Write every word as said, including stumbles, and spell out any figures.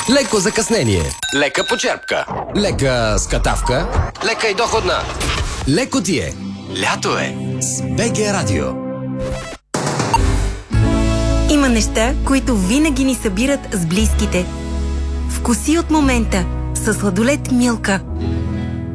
Леко закъснение. Лека почерпка. Лека скатавка. Лека и доходна. Леко ти е. Лято е. С БГ Радио. Има неща, които винаги ни събират с близките. Вкуси от момента със сладолед Милка.